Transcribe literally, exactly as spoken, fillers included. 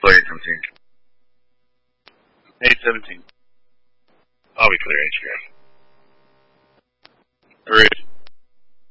Clear eight seventeen. eight seventeen. I'll be clear, H P R.